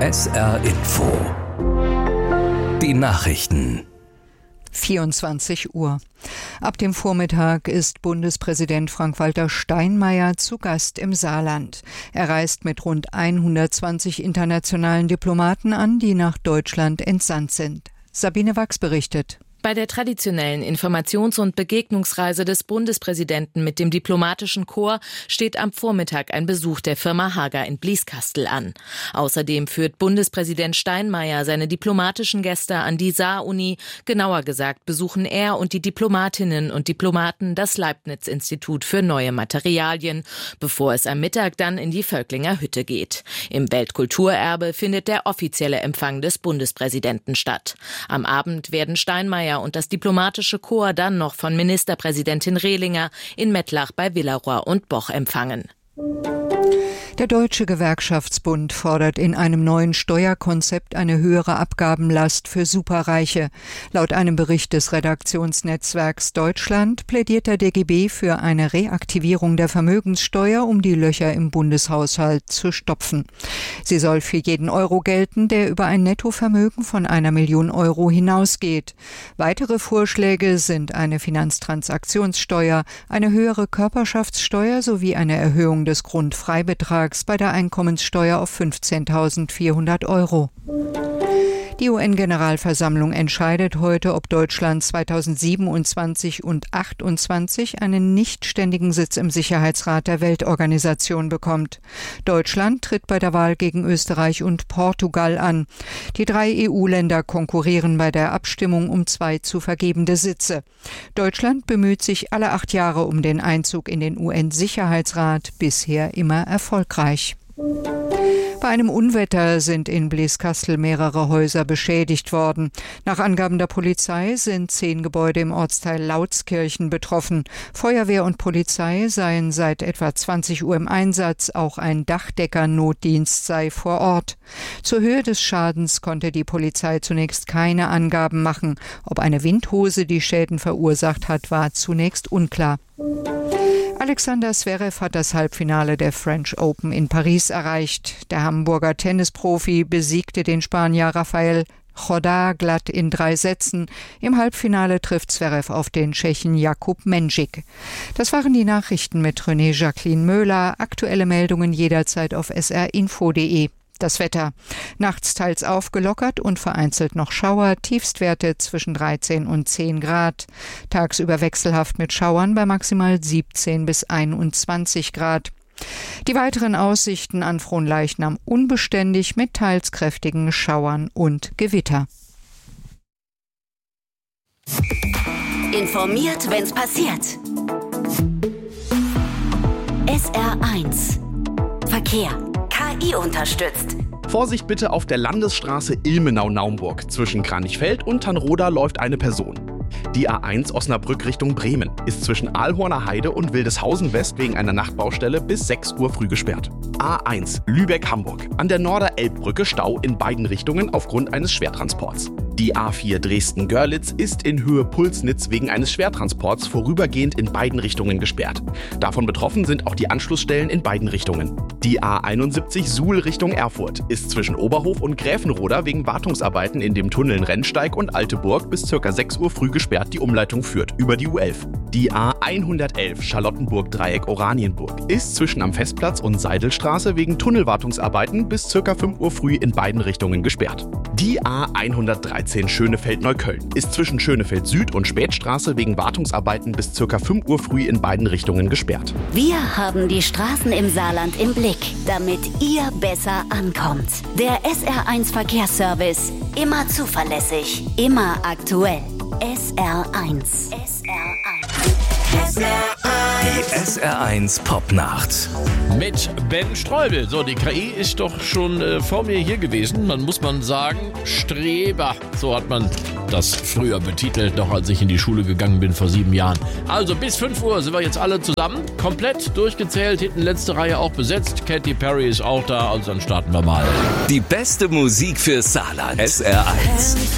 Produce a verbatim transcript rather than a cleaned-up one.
S R Info. Die Nachrichten. vierundzwanzig Uhr. Ab dem Vormittag ist Bundespräsident Frank-Walter Steinmeier zu Gast im Saarland. Er reist mit rund hundertzwanzig internationalen Diplomaten an, die nach Deutschland entsandt sind. Sabine Wachs berichtet. Bei der traditionellen Informations- und Begegnungsreise des Bundespräsidenten mit dem diplomatischen Korps steht am Vormittag ein Besuch der Firma Hager in Blieskastel an. Außerdem führt Bundespräsident Steinmeier seine diplomatischen Gäste an die Saar-Uni. Genauer gesagt besuchen er und die Diplomatinnen und Diplomaten das Leibniz-Institut für neue Materialien, bevor es am Mittag dann in die Völklinger Hütte geht. Im Weltkulturerbe findet der offizielle Empfang des Bundespräsidenten statt. Am Abend werden Steinmeier und das diplomatische Korps dann noch von Ministerpräsidentin Rehlinger in Mettlach bei Villaroy und Boch empfangen. Der Deutsche Gewerkschaftsbund fordert in einem neuen Steuerkonzept eine höhere Abgabenlast für Superreiche. Laut einem Bericht des Redaktionsnetzwerks Deutschland plädiert der D G B für eine Reaktivierung der Vermögenssteuer, um die Löcher im Bundeshaushalt zu stopfen. Sie soll für jeden Euro gelten, der über ein Nettovermögen von einer Million Euro hinausgeht. Weitere Vorschläge sind eine Finanztransaktionssteuer, eine höhere Körperschaftssteuer sowie eine Erhöhung des Grundfreibetrags bei der Einkommenssteuer auf fünfzehntausendvierhundert Euro. Die U N-Generalversammlung entscheidet heute, ob Deutschland zweitausendsiebenundzwanzig und achtundzwanzig einen nichtständigen Sitz im Sicherheitsrat der Weltorganisation bekommt. Deutschland tritt bei der Wahl gegen Österreich und Portugal an. Die drei E U-Länder konkurrieren bei der Abstimmung um zwei zu vergebende Sitze. Deutschland bemüht sich alle acht Jahre um den Einzug in den U N-Sicherheitsrat, bisher immer erfolgreich. Bei einem Unwetter sind in Blieskastel mehrere Häuser beschädigt worden. Nach Angaben der Polizei sind zehn Gebäude im Ortsteil Lautskirchen betroffen. Feuerwehr und Polizei seien seit etwa zwanzig Uhr im Einsatz. Auch ein Dachdeckernotdienst sei vor Ort. Zur Höhe des Schadens konnte die Polizei zunächst keine Angaben machen. Ob eine Windhose die Schäden verursacht hat, war zunächst unklar. Alexander Zverev hat das Halbfinale der French Open in Paris erreicht. Der Hamburger Tennisprofi besiegte den Spanier Rafael Chodar glatt in drei Sätzen. Im Halbfinale trifft Zverev auf den Tschechen Jakub Mendžík. Das waren die Nachrichten mit René Jacqueline Möhler. Aktuelle Meldungen jederzeit auf s r info punkt de. Das Wetter. Nachts teils aufgelockert und vereinzelt noch Schauer, Tiefstwerte zwischen dreizehn und zehn Grad. Tagsüber wechselhaft mit Schauern bei maximal siebzehn bis einundzwanzig Grad. Die weiteren Aussichten an Fronleichnam unbeständig mit teils kräftigen Schauern und Gewitter. Informiert, wenn's passiert. S R eins Verkehr. K I unterstützt. Vorsicht bitte auf der Landesstraße Ilmenau-Naumburg. Zwischen Kranichfeld und Tannroda läuft eine Person. Die A eins Osnabrück Richtung Bremen ist zwischen Aalhorner Heide und Wildeshausen West wegen einer Nachtbaustelle bis sechs Uhr früh gesperrt. A eins Lübeck-Hamburg. An der Norder-Elbbrücke Stau in beiden Richtungen aufgrund eines Schwertransports. Die A vier Dresden-Görlitz ist in Höhe Pulsnitz wegen eines Schwertransports vorübergehend in beiden Richtungen gesperrt. Davon betroffen sind auch die Anschlussstellen in beiden Richtungen. Die A einundsiebzig Suhl Richtung Erfurt ist zwischen Oberhof und Gräfenroda wegen Wartungsarbeiten in dem Tunneln Rennsteig und Alteburg bis ca. sechs Uhr früh gesperrt. Die Umleitung führt über die U elf. Die A hundertelf Charlottenburg-Dreieck Oranienburg ist zwischen am Festplatz und Seidelstraße wegen Tunnelwartungsarbeiten bis ca. fünf Uhr früh in beiden Richtungen gesperrt. Die A hundertdreizehn Schönefeld-Neukölln ist zwischen Schönefeld Süd und Spätstraße wegen Wartungsarbeiten bis ca. fünf Uhr früh in beiden Richtungen gesperrt. Wir haben die Straßen im Saarland im Blick, damit ihr besser ankommt. Der S R eins Verkehrsservice. Immer zuverlässig, immer aktuell. S R eins. S R eins. S R eins. Die S R eins Popnacht. Mit Ben Streubel. So, die K I ist doch schon äh, vor mir hier gewesen. Man muss man sagen, Streber. So hat man das früher betitelt, noch als ich in die Schule gegangen bin vor sieben Jahren. Also bis fünf Uhr sind wir jetzt alle zusammen. Komplett durchgezählt, hinten letzte Reihe auch besetzt. Katy Perry ist auch da, also dann starten wir mal. Die beste Musik für Saarland. S R eins.